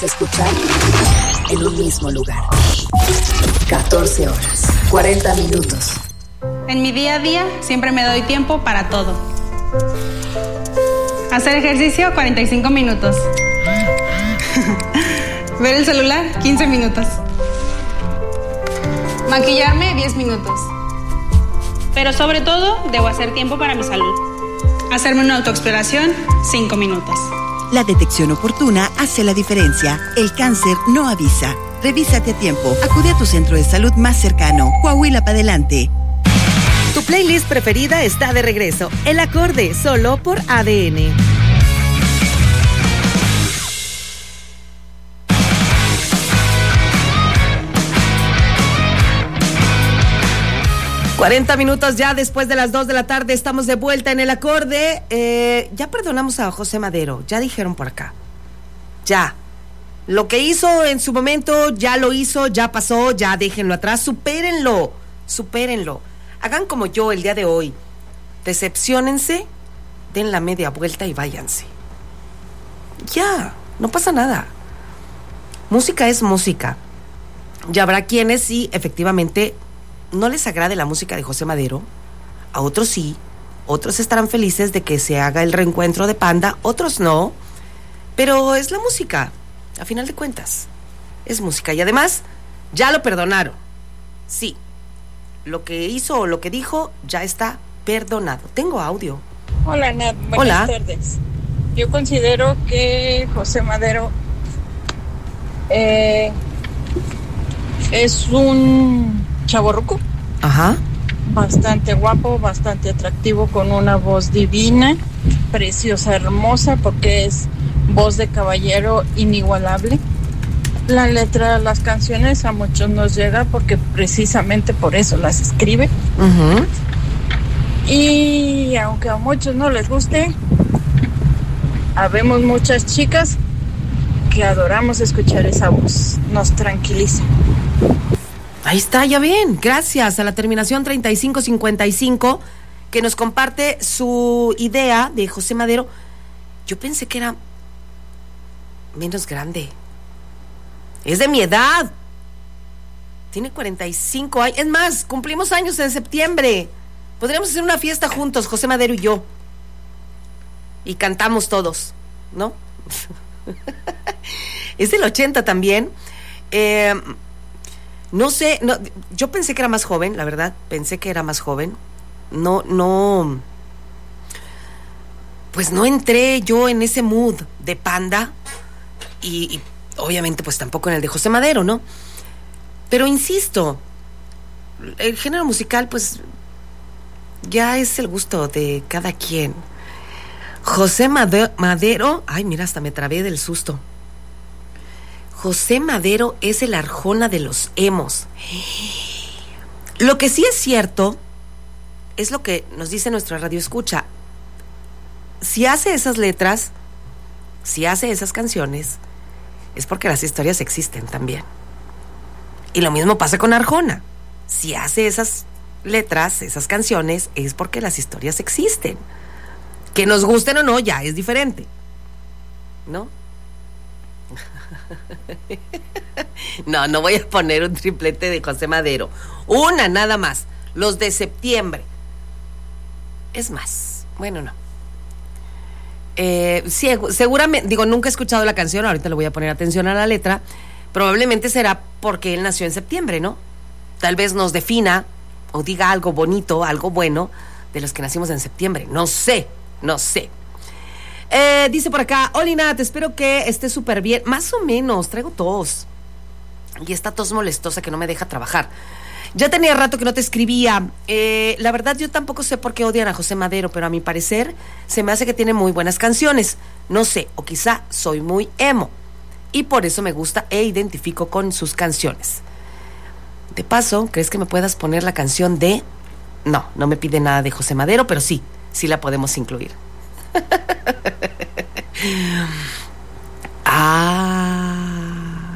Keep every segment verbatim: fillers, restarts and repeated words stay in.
Escuchar en un mismo lugar. catorce horas, cuarenta minutos. En mi día a día siempre me doy tiempo para todo. Hacer ejercicio, cuarenta y cinco minutos. Ver el celular, quince minutos. Maquillarme, diez minutos. Pero sobre todo, debo hacer tiempo para mi salud. Hacerme una autoexploración, cinco minutos. La detección oportuna hace la diferencia. El cáncer no avisa. Revísate a tiempo. Acude a tu centro de salud más cercano. Coahuila para adelante. Tu playlist preferida está de regreso. El Acorde, solo por A D N. cuarenta minutos ya después de las dos de la tarde, estamos de vuelta en El Acorde. Eh, ya perdonamos a José Madero, ya dijeron por acá. Ya. Lo que hizo en su momento, ya lo hizo, ya pasó, ya déjenlo atrás. Supérenlo, supérenlo. Hagan como yo el día de hoy. Decepciónense, den la media vuelta y váyanse. Ya, no pasa nada. Música es música. Ya habrá quienes sí, efectivamente, no les agrade la música de José Madero, a otros sí, otros estarán felices de que se haga el reencuentro de Panda, otros no, pero es la música, a final de cuentas, es música. Y además, ya lo perdonaron, sí, lo que hizo o lo que dijo ya está perdonado. Tengo audio. Hola, Nat, buenas Hola. tardes. Yo considero que José Madero eh, es un chavorruco. Ajá. Bastante guapo, bastante atractivo, con una voz divina, preciosa, hermosa, porque es voz de caballero inigualable. La letra de las canciones a muchos nos llega porque precisamente por eso las escribe. Uh-huh. Y aunque a muchos no les guste, habemos muchas chicas que adoramos escuchar esa voz. Nos tranquiliza. Ahí está, ya ven, gracias a la terminación treinta y cinco cincuenta y cinco que nos comparte su idea de José Madero. Yo pensé que era menos grande. Es de mi edad. Tiene cuarenta y cinco años. Es más, cumplimos años en septiembre. Podríamos hacer una fiesta juntos, José Madero y yo. Y cantamos todos, ¿no? Es del ochenta también. Eh... No sé, no, yo pensé que era más joven, la verdad, pensé que era más joven. No, no, pues no entré yo en ese mood de Panda y, y obviamente pues tampoco en el de José Madero, ¿no? Pero insisto, el género musical pues ya es el gusto de cada quien. José Madero, Madero, ay mira, hasta me trabé del susto. José Madero es el Arjona de los emos. Lo que sí es cierto es lo que nos dice nuestra radio escucha. Si hace esas letras, si hace esas canciones, es porque las historias existen también. Y lo mismo pasa con Arjona. Si hace esas letras, esas canciones, es porque las historias existen. Que nos gusten o no, ya es diferente, ¿no? No, no voy a poner un triplete de José Madero. Una nada más. Los de septiembre. Es más, bueno, no. Eh, sí, seguramente, digo, nunca he escuchado la canción, ahorita le voy a poner atención a la letra. Probablemente será porque él nació en septiembre, ¿no? Tal vez nos defina o diga algo bonito, algo bueno de los que nacimos en septiembre. No sé, no sé. Eh, dice por acá, Oli Nat, espero que esté súper bien. Más o menos, traigo tos. Y esta tos molestosa que no me deja trabajar. Ya tenía rato que no te escribía. Eh, la verdad yo tampoco sé por qué odian a José Madero, pero a mi parecer se me hace que tiene muy buenas canciones. No sé, o quizá soy muy emo. Y por eso me gusta e identifico con sus canciones. De paso, ¿crees que me puedas poner la canción de...? No, no me pide nada de José Madero, pero sí, sí la podemos incluir. Ah,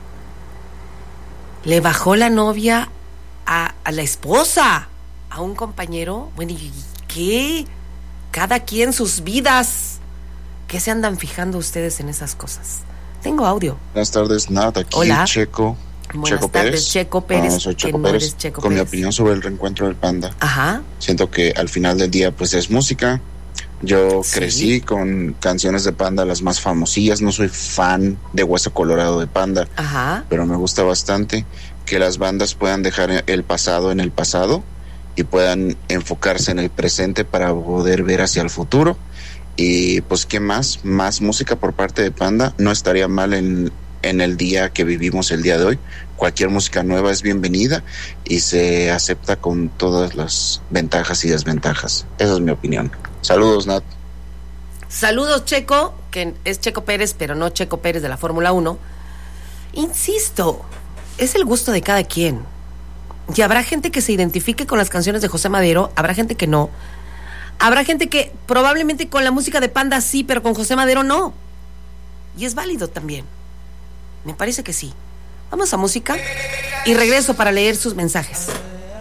le bajó la novia a, a la esposa, a un compañero. Bueno, ¿y qué? Cada quien sus vidas. ¿Qué se andan fijando ustedes en esas cosas? Tengo audio. Buenas tardes, Nat, aquí Hola. Checo. Buenas Checo tardes, Pérez. Checo Pérez. No, soy Checo que no Pérez. eres Checo con mi Pérez. opinión sobre el reencuentro del Panda. Ajá. Siento que al final del día, pues es música. Yo Sí. crecí con canciones de Panda, las más famosillas. No soy fan de Hueso Colorado de Panda, Ajá. pero me gusta bastante que las bandas puedan dejar el pasado en el pasado y puedan enfocarse en el presente para poder ver hacia el futuro. Y pues, ¿qué más? Más música por parte de Panda. No estaría mal en, en el día que vivimos el día de hoy. Cualquier música nueva es bienvenida y se acepta con todas las ventajas y desventajas. Esa es mi opinión. Saludos, Nat. Saludos, Checo, que es Checo Pérez, pero no Checo Pérez de la Fórmula uno. Insisto, es el gusto de cada quien. Y habrá gente que se identifique con las canciones de José Madero, habrá gente que no. Habrá gente que probablemente con la música de Panda sí, pero con José Madero no. Y es válido también. Me parece que sí. Vamos a música y regreso para leer sus mensajes.